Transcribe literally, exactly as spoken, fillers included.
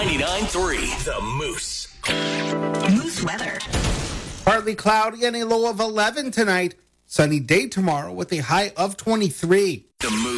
ninety-nine point three The Moose. Moose weather. Partly cloudy and a low of eleven tonight. Sunny day tomorrow with a high of twenty-three. The Moose.